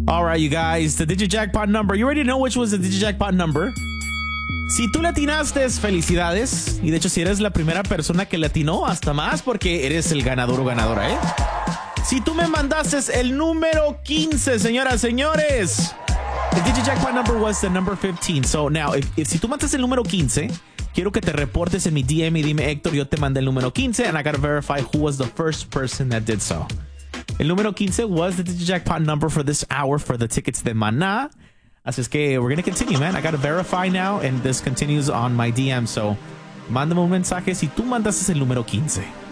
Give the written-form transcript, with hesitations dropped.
All right, you guys, the Digijackpot number. You already know which was the Digijackpot number. Si tú le atinaste, felicidades. Y de hecho, si eres la primera persona que le atinó, hasta más, porque eres el ganador o ganadora, ¿eh? Si tú me mandaste el número 15, señoras, señores. The Digijackpot number was the number 15. So now, si tú mandas el número 15, quiero que te reportes en mi DM y dime, Héctor, yo te mandé el número 15, and I gotta verify who was the first person that did so. El número 15 was the Digijackpot number for this hour for the tickets de Maná. Así es que we're going to continue, man. I got to verify now, and this continues on my DM. So, mándame un mensaje si tú mandaste el número 15.